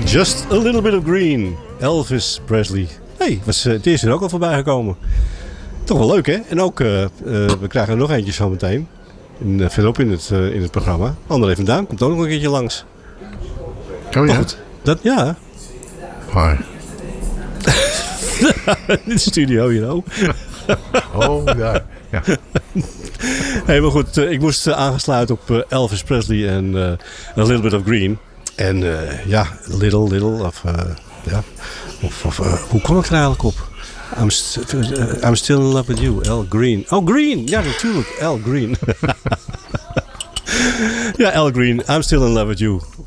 Just a little bit of green. Elvis Presley. Het is er ook al voorbij gekomen. Toch wel leuk, hè? En ook, we krijgen er nog eentje zo meteen. Verderop in het programma. André van Duin komt ook nog een keertje langs. Oh ja? Goed, ja. Waar? In de studio hier ook. Oh, daar. Ja. Hey, maar goed, ik moest aangesluiten op Elvis Presley en A Little Bit of Green. En little, hoe kom ik er eigenlijk op? I'm still in love with you, Al Green. Oh, Green! Ja, natuurlijk, Al Green. Ja, Al Green, I'm still in love with you.